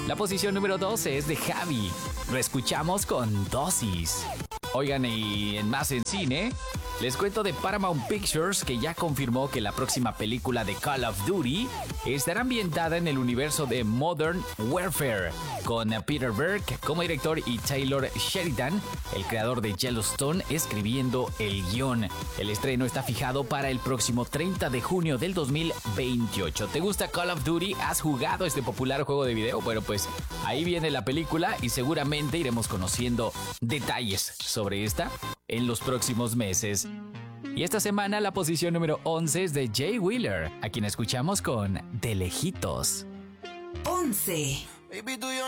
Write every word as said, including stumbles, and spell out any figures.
La posición número doce es de Javi. Lo escuchamos con Dosis. Oigan, y en más en cine, les cuento de Paramount Pictures, que ya confirmó que la próxima película de Call of Duty estará ambientada en el universo de Modern Warfare, con Peter Berg como director y Taylor Sheridan, el creador de Yellowstone, escribiendo el guión. El estreno está fijado para el próximo treinta de junio del dos mil veintiocho. ¿Te gusta Call of Duty? ¿Has jugado este popular juego de video? Bueno, pues ahí viene la película y seguramente iremos conociendo detalles sobre esta en los próximos meses. Y esta semana la posición número once es de Jay Wheeler, a quien escuchamos con De Lejitos. once.